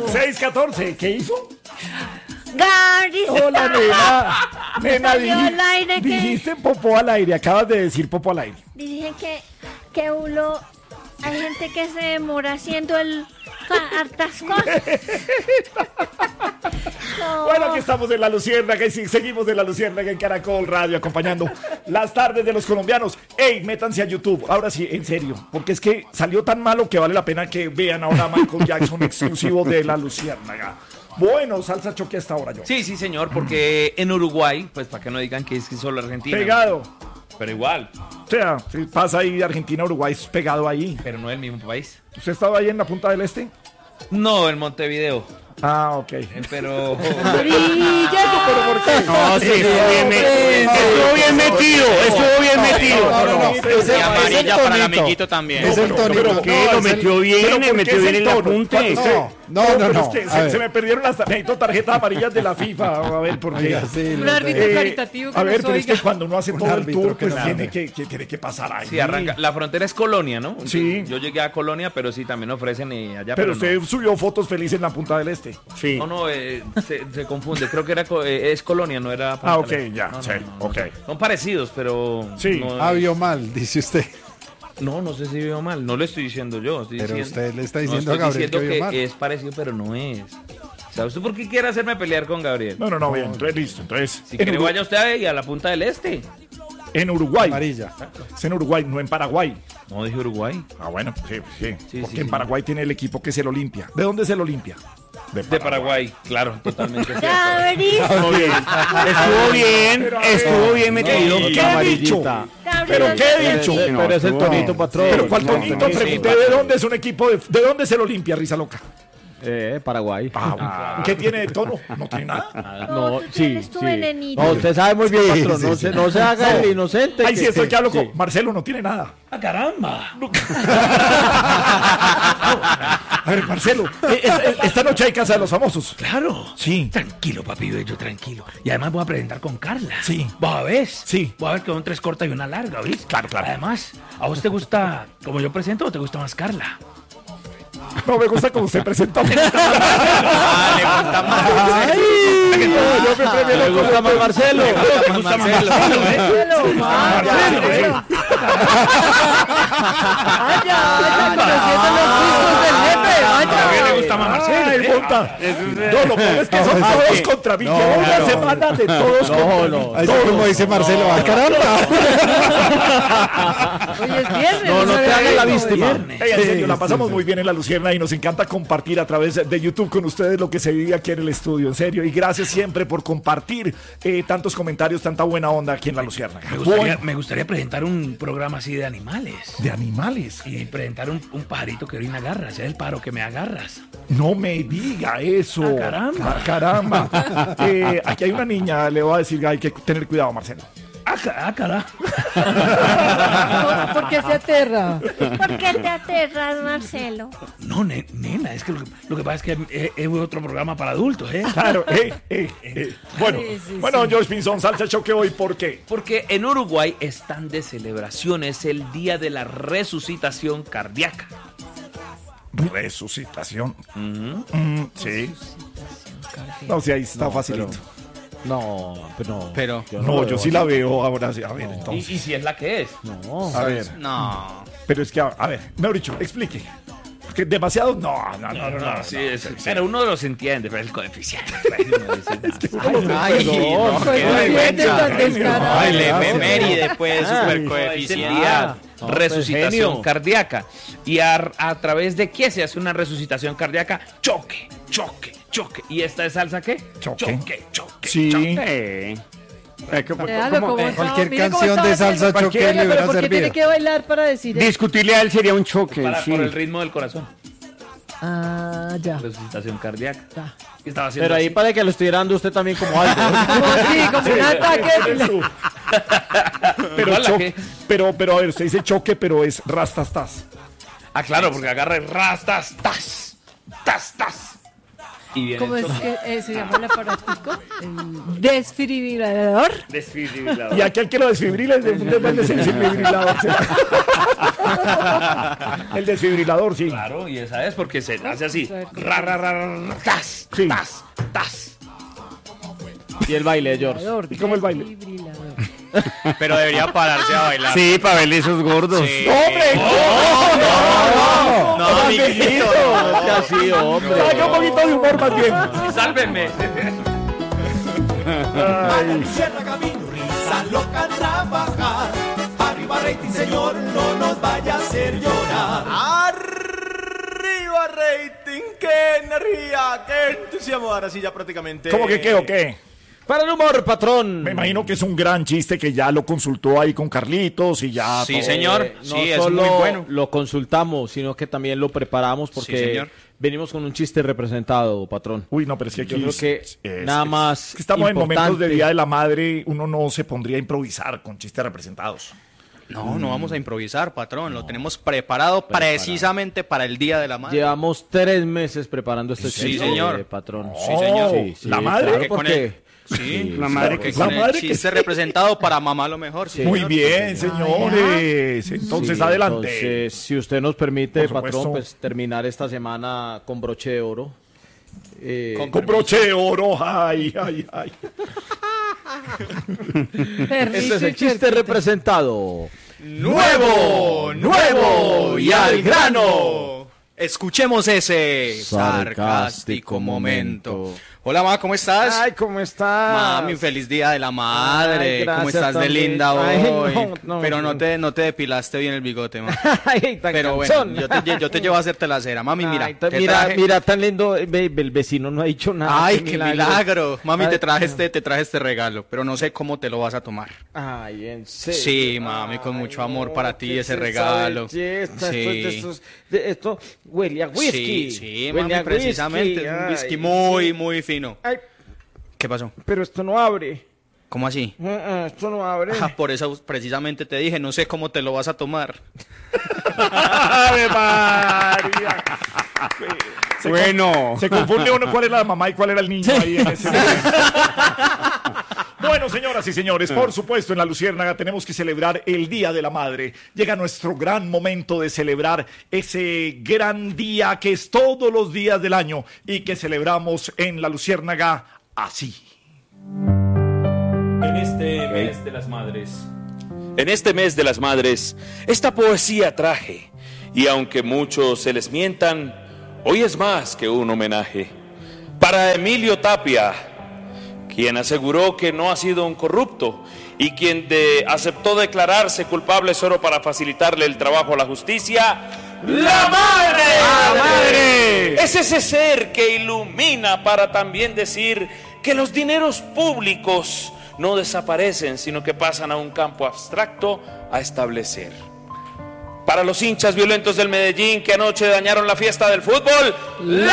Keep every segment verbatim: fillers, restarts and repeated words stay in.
seis catorce, ¿qué hizo? Gary. Hola, nena. Nena, Salió dij- al aire que- dijiste popó al aire, acabas de decir popó al aire. Dicen que, que uno, hay gente que se demora haciendo el ca- hartas cosas. No. Bueno, aquí estamos en La Luciérnaga y sí, seguimos en La Luciérnaga en Caracol Radio acompañando las tardes de los colombianos. Ey, métanse a YouTube, ahora sí, en serio, porque es que salió tan malo que vale la pena que vean ahora a Michael Jackson exclusivo de La Luciérnaga. Bueno, salsa choque hasta ahora yo. Sí, sí, señor, porque en Uruguay, pues para que no digan que es que solo Argentina. Pegado. Pero igual, O sea, si pasa ahí de Argentina a Uruguay, es pegado ahí. pero no el mismo país. ¿Usted estaba ahí en la punta del este? No, en Montevideo. Ah, ok. eh, Pero. ¿Pero por qué? No, sí, estuvo bien, me- estuvo bien metido, estuvo bien metido. No, no, no. Es el- Y amarilla es el para el tonito. amiguito también. Es el pero- tonito. pero ¿Qué? No, Lo es el- metió bien, ¿Pero le por qué metió es bien el el tono? apunte. ¿Cuándo No, no, no, pero no. es que A se, ver. se me perdieron las necesito tarjetas amarillas de la FIFA. A ver, ¿por qué? Oiga, sí, Un los árbitro de- Eh, caritativo que a ver, nos pero es que oiga. cuando uno hace Un todo el árbitro tour, que pues nos tiene hable. que, que, tiene que pasar ahí. Sí, arranca. La frontera es Colonia, ¿no? Sí. Yo llegué a Colonia, pero sí también ofrecen eh, allá. Pero no. usted subió fotos felices en la punta del este. Sí. No, no, eh, se, se confunde. Creo que era co- eh, es Colonia, no era. Ah, ok, Pantalón. ya, No, no, sí, no, no, ok. no. Son parecidos, pero. Sí. No, Ah, vio mal, dice usted. no, no sé si veo mal. No lo estoy diciendo yo. Estoy Pero diciendo- usted le está no, diciendo estoy a Gabriel diciendo que vio mal. es parecido, pero no es. ¿Sabe usted por qué quiere hacerme pelear con Gabriel? No, no, no, bien, entonces listo. Entonces, Si en, quiere, Uru- vaya usted ahí a la punta del este. en Uruguay. Amarilla. Es en Uruguay, no en Paraguay. No dije Uruguay. Ah, bueno, sí, sí. Sí, porque sí, en sí. Paraguay tiene el equipo que es el Olimpia. ¿De dónde es el Olimpia? De Paraguay, claro, totalmente cierto. Gary. Estuvo bien, estuvo bien, Pero, a ver, estuvo bien metido. ¿Qué, ¿qué he dicho? ¿Pero qué he dicho? Pero- pero es el tonito, patrón. ¿Pero cuál No, tonito? sí, Pregunté patrón. de dónde es un equipo de... ¿De dónde es el Olimpia, Risa Loca? Eh, Paraguay. Ah, ¿qué tiene de tono? ¿No tiene nada? No, tú sí, tienes tu sí. venenito. No, usted sabe muy bien, Sí, patrón. sí, no, sí. Se, no se haga el inocente. Ay, sí, estoy que hablo sí. con... Marcelo no tiene nada. ¡Ah, caramba! A ver, Marcelo, eh, es- es- esta noche hay Casa de los Famosos. Claro. Sí. Tranquilo, papi bello, tranquilo. Y además voy a presentar con Carla. Sí. ¿Vos a ver? Sí. Voy a ver que son tres cortas y una larga, ¿viste? Claro, claro. Además, ¿a vos te gusta como yo presento o te gusta más Carla? No me gusta como usted presentó. Ah, le gusta más. Ay, no, yo me premio ¿Le gusta más Marcelo? Me gusta más Marcelo, ¿eh? Marcelo, Marcelo, Marcelo. sí. Vaya, creciendo los discos del jefe, A mí vaya. le gusta más Marcelo. Ay, ¿eh? puta. No, lo peor es que son todos contra mí. Llevo una claro. semana de todos No, contra no. mí. Ahí está como dice Marcelo. ¡Ah, caramba! Oye, es viernes. No, no te sabía hagas la eso. víctima. Ey, en serio, la pasamos muy bien en La Lucierna y nos encanta compartir a través de YouTube con ustedes lo que se vive aquí en el estudio, en serio. Y gracias siempre por compartir eh, tantos comentarios, tanta buena onda aquí en La Lucierna. Me gustaría, Bueno, me gustaría presentar un programa así de animales. de animales. Y presentar un, un pajarito que orina garras. Es el pájaro que me agarras. No me diga eso. Ah, caramba. Ah, caramba. Eh, aquí hay una niña, le voy a decir que hay que tener cuidado, Marcelo. Ah, ca- ah, cara. ¿Por qué se aterra? ¿Por qué te aterras, Marcelo? No, ne- nena, es que lo, que lo que pasa es que es, es otro programa para adultos, ¿eh? Claro, eh, eh, eh. Bueno, Sí, sí, bueno, George Pinzón, salsa choque hoy, ¿por qué? Porque en Uruguay están de celebración, es el día de la resucitación cardíaca. Resucitación. Mm, sí. No, sí, ahí está facilito. No, pero no. Pero, yo No, lo yo veo sí así. la veo ahora sí. A ver, Y, entonces. y si es la que es. No. A ver, no. pero es que, a, a ver, mejor dicho, explique. Porque demasiado. No, no, no, no. no, sí, no, es- sí, pero uno los entiende, pero el coeficiente. pues, uno dice, uno los Ay, entiende. no, Pues qué no siente vergüenza. tan descarado. Ay, le Ah, me sí. méride, pues, Ah, super es el coeficiente. día No, pues, resucitación genio. cardíaca. ¿Y a, a través de qué se hace una resucitación cardíaca? Choque, choque, choque. ¿Y esta es salsa qué? Choque. choque, choque. Sí. Eh. Eh, como- Véalo como- cómo eh, estaba, Cualquier mire cómo canción estaba de salsa haciendo. choque Oiga, le pero hubiera ¿por qué tiene servido. que bailar para decir eso? Discutirle a él sería un choque, Para, sí. por el ritmo del corazón. Ah, ya. Resucitación cardíaca. Ya. ¿Qué estaba haciendo? Pero ahí así? parece que lo estoy dando usted también como algo. Como sí, como un ataque. Eso. Pero, Igual la cho- que- pero, pero, a ver, usted dice choque, pero es rastastas. Ah, claro, porque agarra el rastas, tas, tas, tas. Y viene ¿Cómo el es choque. que eh, se llama el aparatico? El desfibrilador. Desfibrilador. Y aquel que lo desfibrila es de un desfibrilador. El desfibrilador, sí. Claro, y esa es porque se hace así. Ra, ra, ra, ra, ra, tas, Sí. tas, tas. Y el baile, George. ¿Y cómo el baile? Desfibrilador. Pero debería pararse a bailar. Sí, para verle esos gordos. Sí. ¡Hombre! ¡No! ¡No! No, amiguito. No, que así, hombre. Saque un poquito de humor más bien. Sálvenme. Ay. Cierra camino, risa loca trabajar. Arriba rating, señor, no nos vaya a hacer llorar. Arriba rating, qué energía, qué entusiasmo. Ahora sí ya prácticamente. ¿Cómo que qué o qué? Para el humor, patrón. Me imagino que es un gran chiste que ya lo consultó ahí con Carlitos y ya. Sí, todo. señor. Eh, no Sí, es solo muy bueno. lo consultamos, sino que también lo preparamos porque Sí, señor. venimos con un chiste representado, patrón. Uy, no, pero es que aquí Yo creo es- que es- nada es- más es que estamos en momentos de importante. Día de la Madre, uno no se pondría a improvisar con chistes representados. No, no vamos a improvisar, patrón. Lo tenemos preparado precisamente para el Día de la Madre. Llevamos tres meses preparando este Sí, chiste, señor. eh, patrón. Sí, señor. Oh, ¿la madre? claro, Que con porque- el- Sí, La madre que que con La el madre que chiste sí. representado para mamá lo mejor. Sí, Muy señor. bien, señores. Entonces, Sí, adelante. Entonces, si usted nos permite, Por supuesto. patrón, pues terminar esta semana con broche de oro. Eh, Con- Con broche de oro. Ay, ay, ay. este es el chiste representado. Nuevo, nuevo y al grano. Escuchemos ese Sarcástico sarcástico momento. momento. Hola, ma, ¿cómo estás? Ay, ¿cómo estás? Mami, feliz día de la madre. Ay, ¿Cómo gracias estás de también. linda hoy? Ay, no, no, Pero no no. te, no te depilaste bien el bigote, ma. Ay, tan Pero bueno, cansón. yo te, lle- yo te llevo a hacerte la cera. Mami, mira. Ay, ta- te mira, traje- mira, tan lindo. Ve, ve, el vecino no ha dicho nada. Ay, qué milagro. Mami, Ay, te traje este, te traje este regalo, pero no sé cómo te lo vas a tomar. Ay, en serio. Sí, mami, con mucho amor para ti ¿qué ese es esa regalo. belleza? Sí. Esto, es de estos- de- esto huele a whisky. Sí, sí, Huele mami, a precisamente. whisky. Un Ay, whisky muy, sí. muy fino. Ay, ¿Qué pasó? pero esto no abre. ¿Cómo así? Ah, ah, Esto no abre. Ah, por eso precisamente te dije, no sé cómo te lo vas a tomar. ¡Ave María! Se con- Bueno. Se confunde uno cuál era la mamá y cuál era el niño ahí en ese momento. Bueno, señoras y señores, por supuesto, en La Luciérnaga tenemos que celebrar el Día de la Madre. Llega nuestro gran momento de celebrar ese gran día que es todos los días del año y que celebramos en La Luciérnaga así. En este mes de las madres. En este mes de las madres, esta poesía traje. Y aunque muchos se les mientan, hoy es más que un homenaje. Para Emilio Tapia, quien aseguró que no ha sido un corrupto y quien de, aceptó declararse culpable solo para facilitarle el trabajo a la justicia. ¡La madre! ¡La madre! Es ese ser que ilumina para también decir que los dineros públicos no desaparecen, sino que pasan a un campo abstracto a establecer. Para los hinchas violentos del Medellín que anoche dañaron la fiesta del fútbol, ¡la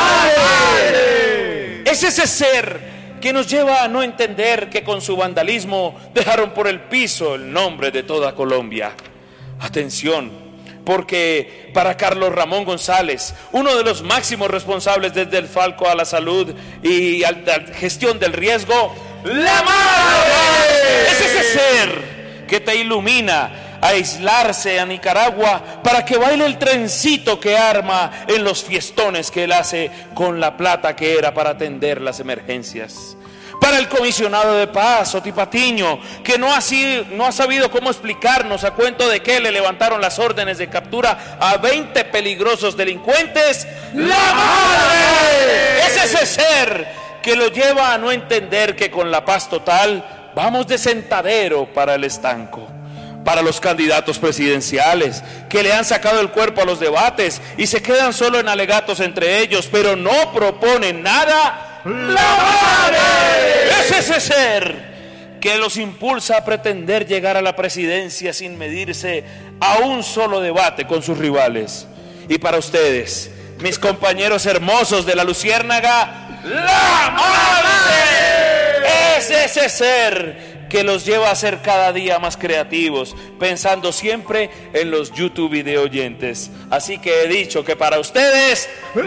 madre! Es ese ser que nos lleva a no entender que con su vandalismo dejaron por el piso el nombre de toda Colombia. Atención, porque para Carlos Ramón González, uno de los máximos responsables desde el Falco a la salud y a la gestión del riesgo, ¡la madre! Es ese ser que te ilumina a aislarse a Nicaragua para que baile el trencito que arma en los fiestones que él hace con la plata que era para atender las emergencias. Para el comisionado de paz, Oti Patiño, que no ha, sido, no ha sabido cómo explicarnos a cuento de que le levantaron las órdenes de captura a veinte peligrosos delincuentes. ¡La madre! Es ese ser que lo lleva a no entender que con la paz total vamos de sentadero para el estanco. Para los candidatos presidenciales que le han sacado el cuerpo a los debates y se quedan solo en alegatos entre ellos, pero no proponen nada. ¡La madre! Es ese ser que los impulsa a pretender llegar a la presidencia sin medirse a un solo debate con sus rivales. Y para ustedes, mis compañeros hermosos de La Luciérnaga, ¡la madre! Es ese ser que los lleva a ser cada día más creativos, pensando siempre en los YouTube video oyentes. Así que he dicho que para ustedes